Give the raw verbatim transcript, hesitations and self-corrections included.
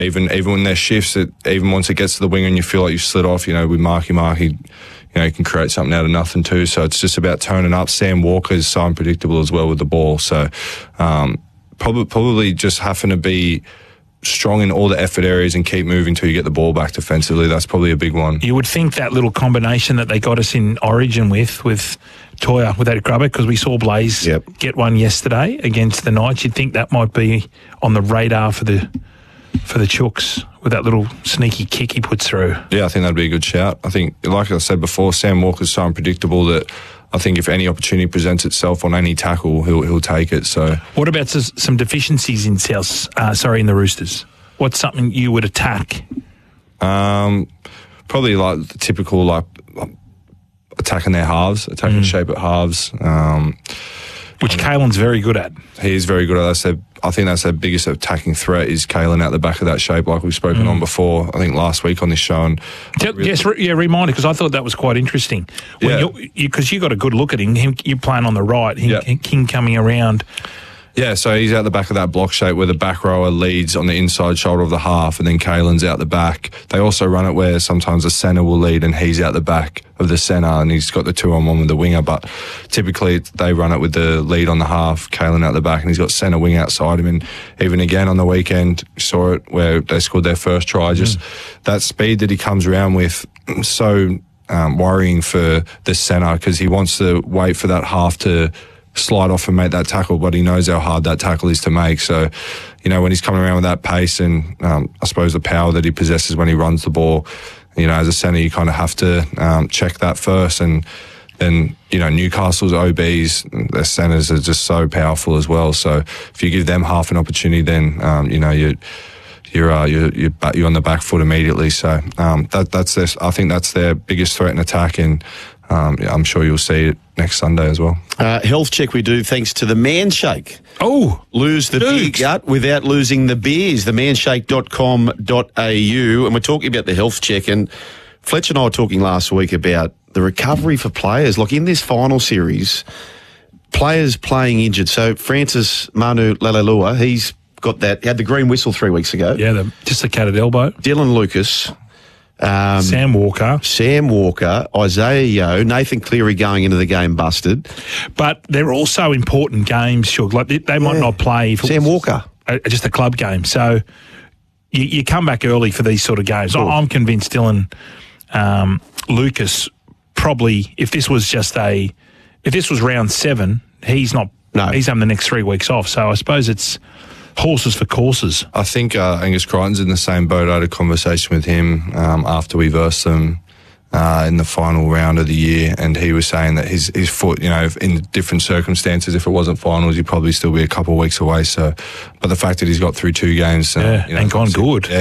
even even when there's shifts, it, even once it gets to the wing and you feel like you've slid off, you know, with Marky Mark, he, you know, he can create something out of nothing too. So it's just about toning up. Sam Walker is so unpredictable as well with the ball. So um, probably probably just having to be strong in all the effort areas and keep moving till you get the ball back defensively. That's probably a big one. You would think that little combination that they got us in Origin with, with Toya, with that grubber, because we saw Blaze yep. get one yesterday against the Knights. You'd think that might be on the radar for the for the Chooks with that little sneaky kick he puts through. Yeah, I think that'd be a good shout. I think, like I said before, Sam Walker's so unpredictable that I think if any opportunity presents itself on any tackle, he'll he'll take it. So, what about some deficiencies in South? Uh, sorry, in the Roosters? What's something you would attack? Um, probably like the typical like attacking their halves, attacking mm. shape at halves. Um, Which Kalen's very good at. He is very good at that. That's their, I think that's their biggest attacking threat is Kalen out the back of that shape, like we've spoken mm. on before. I think last week on this show. And Tell, really, yes, yeah, remind it, because I thought that was quite interesting. Because yeah. you, you got a good look at him. him you're playing on the right, him, yeah. King coming around. Yeah, so he's out the back of that block shape where the back rower leads on the inside shoulder of the half, and then Kalen's out the back. They also run it where sometimes the centre will lead and he's out the back of the centre and he's got the two-on-one with the winger, but typically they run it with the lead on the half, Kalen out the back, and he's got centre wing outside him. And even again on the weekend, saw it where they scored their first try. Just mm. that speed that he comes around with, so um, worrying for the centre, because he wants to wait for that half to slide off and make that tackle, but he knows how hard that tackle is to make. So, you know, when he's coming around with that pace and um, I suppose the power that he possesses when he runs the ball, you know, as a centre, you kind of have to um, check that first. And then, you know, Newcastle's O Bs, their centres are just so powerful as well. So if you give them half an opportunity, then, um, you know, you you're uh, you're you're, you're on the back foot immediately. So um, that that's their, I think that's their biggest threat in attack, and um, yeah, I'm sure you'll see it next Sunday as well. Uh, health check we do thanks to the Manshake. Oh, lose the dude. big gut without losing the beers. the manshake dot com dot a u, and we're talking about the health check. And Fletcher and I were talking last week about the recovery for players. Like in this final series, players playing injured. So Francis Manu Leilua, he's got that, had the green whistle three weeks ago. Yeah, the, just a catted elbow. Dylan Lucas. Um, Sam Walker. Sam Walker, Isaiah Yeo, Nathan Cleary going into the game busted. But they're also important games, Shug. Like they, they might yeah. not play for Sam Walker. A, just a club game. So you, you come back early for these sort of games. Cool. I'm convinced Dylan um, Lucas probably, if this was just a, if this was round seven, he's not, no. he's having the next three weeks off. So I suppose it's horses for courses. I think uh, Angus Crichton's in the same boat. I had a conversation with him um, after we versed them uh, in the final round of the year, and he was saying that his his foot, you know, in different circumstances, if it wasn't finals, he'd probably still be a couple of weeks away. So, but the fact that he's got through two games, uh, yeah, you know, and gone good. Yeah,